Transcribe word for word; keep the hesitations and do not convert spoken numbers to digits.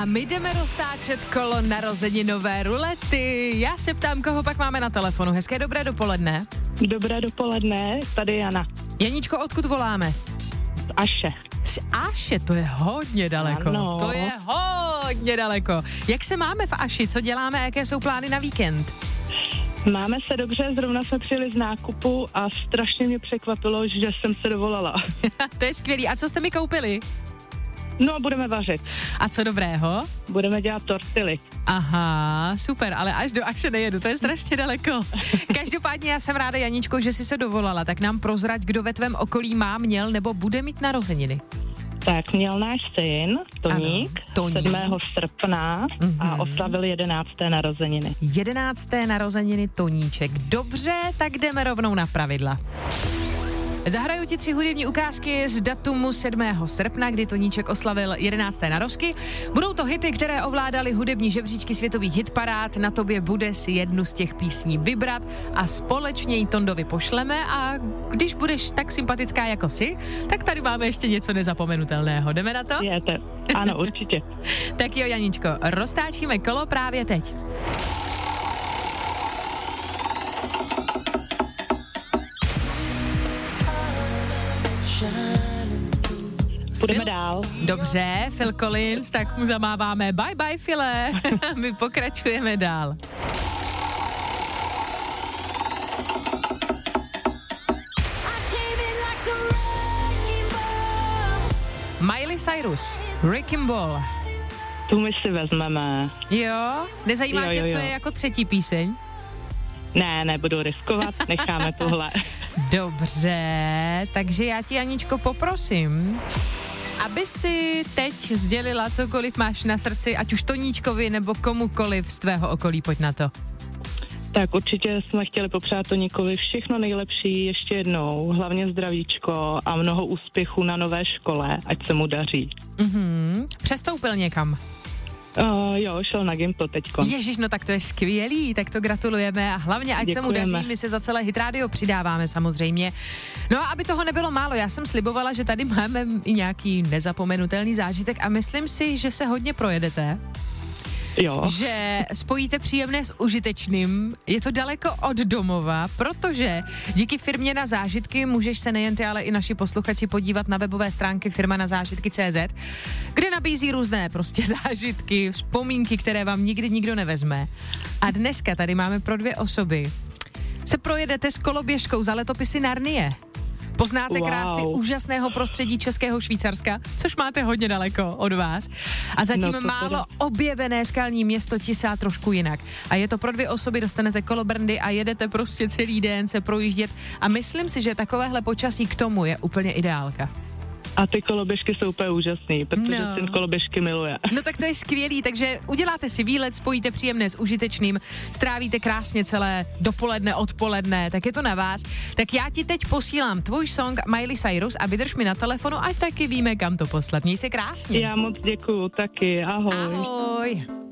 my jdeme roztáčet kolo narozeninové rulety. Já se ptám, koho pak máme na telefonu. Hezké dobré dopoledne. Dobré dopoledne, tady Jana. Janíčko, odkud voláme? Z Aše. Z Aše, to je hodně daleko. Ano. To je hodně daleko. Jak se máme v Aši, co děláme a jaké jsou plány na víkend? Máme se dobře, zrovna jsme přijeli z nákupu a strašně mě překvapilo, že jsem se dovolala. To je skvělý. A co jste mi koupili? No, budeme vařit. A co dobrého? Budeme dělat tortily. Aha, super, ale až do Aše nejedu, to je strašně daleko. Každopádně já jsem ráda, Janičko, že jsi se dovolala, tak nám prozrať, kdo ve tvém okolí má, měl nebo bude mít narozeniny. Tak měl náš syn, Toník, ano, Toník. sedmého srpna Mhm. a oslavil jedenácté narozeniny. Jedenácté narozeniny Toníček. Dobře, tak jdeme rovnou na pravidla. Zahraju ti tři hudební ukázky z datumu sedmého srpna, kdy Toníček oslavil jedenácté narozky. Budou to hity, které ovládaly hudební žebříčky světových hitparád. Na tobě bude si jednu z těch písní vybrat a společně ji Tondovi pošleme a když budeš tak sympatická jako jsi, tak tady máme ještě něco nezapomenutelného. Jdeme na to? Je to, ano, určitě. Tak jo, Janičko, roztáčíme kolo právě teď. Půjdeme dál. Dobře, Phil Collins, tak mu zamáváme. Bye bye, Phile. My pokračujeme dál. Miley Cyrus, Wrecking Ball. Tu my si vezmeme. Jo? Nezajímá Jo, tě, jo, co jo. je jako třetí píseň? Ne, nebudu riskovat, necháme tuhle. Dobře, takže já ti, Aničko, poprosím, aby si teď sdělila cokoliv máš na srdci, ať už Toníčkovi nebo komukoliv z tvého okolí, pojď na to. Tak určitě jsme chtěli popřát Toníkovi všechno nejlepší ještě jednou, hlavně zdravíčko a mnoho úspěchů na nové škole, ať se mu daří. Mhm, přestoupil někam. Uh, jo, šel na Gimpl teďko. Ježiš, no tak to je skvělý, tak to gratulujeme a hlavně, ať Děkujeme. se mu daří, my se za celé Hit Radio přidáváme samozřejmě. No a aby toho nebylo málo, já jsem slibovala, že tady máme i nějaký nezapomenutelný zážitek a myslím si, že se hodně projedete. Jo. Že spojíte příjemné s užitečným, je to daleko od domova, protože díky firmě Na zážitky můžeš se nejen ty, ale i naši posluchači podívat na webové stránky firma na zážitky tečka cé zet, kde nabízí různé prostě zážitky, vzpomínky, které vám nikdy nikdo nevezme. A dneska tady máme pro dvě osoby. Se projedete s koloběžkou za letopisy Narnie. Poznáte Wow. krásy úžasného prostředí Českého Švýcarska, což máte hodně daleko od vás. A zatím No to málo teda. objevené skalní město tisá trošku jinak. A je to pro dvě osoby, dostanete kolobrndy a jedete prostě celý den se projíždět. A myslím si, že takovéhle počasí k tomu je úplně ideálka. A ty koloběžky jsou úplně úžasný, protože No. syn koloběžky miluje. No tak to je skvělý, takže uděláte si výlet, spojíte příjemné s užitečným, strávíte krásně celé dopoledne, odpoledne, tak je to na vás. Tak já ti teď posílám tvůj song Miley Cyrus a vydrž mi na telefonu, ať taky víme, kam to poslat. Měj se krásně. Já moc děkuju, taky, ahoj. Ahoj.